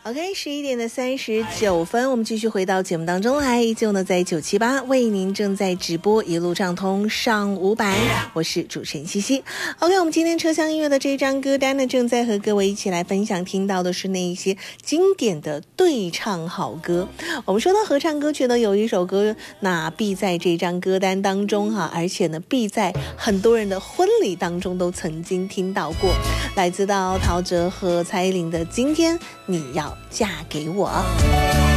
OK， 11:39，我们继续回到节目当中来，依旧呢在978为您正在直播，一路畅通上5版，我是主持人西西。OK， 我们今天车厢音乐的这张歌单呢，正在和各位一起来分享，听到的是那一些经典的对唱好歌。我们说到合唱歌曲呢，有一首歌那必在这张歌单当中而且呢必在很多人的婚礼当中都曾经听到过，来自到陶喆和蔡依林的《今天你要嫁给我》。